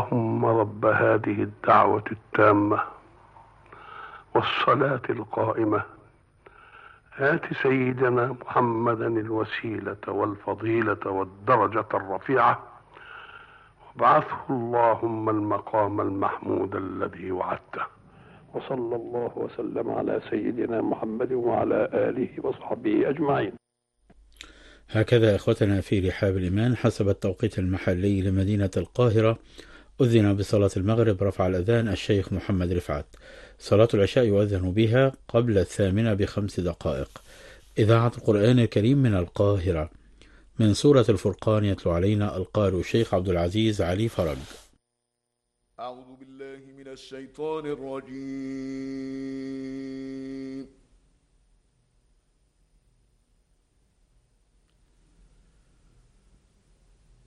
اللهم رب هذه الدعوة التامة والصلاة القائمة آت سيدنا محمدا الوسيلة والفضيلة والدرجة الرفيعة وابعثه اللهم المقام المحمود الذي وعدته. وصلى الله وسلم على سيدنا محمد وعلى آله وصحبه أجمعين. هكذا إخوتنا في رحاب الإيمان حسب التوقيت المحلي لمدينة القاهرة أذن بصلاة المغرب رفع الأذان الشيخ محمد رفعت. صلاة العشاء يؤذن بها قبل 8:05. إذاعة القرآن الكريم من القاهرة. من سورة الفرقان يتلو علينا القارئ الشيخ عبد العزيز علي فرج. أعوذ بالله من الشيطان الرجيم.